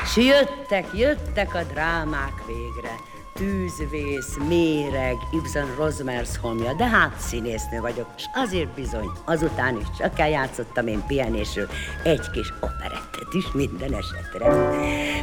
S jöttek a drámák végre. Tűzvész, méreg, Ibsen Rosmersholmja, de hát színésznő vagyok, és azért bizony azután is csak eljátszottam én pihenésről egy kis operettet is minden esetre.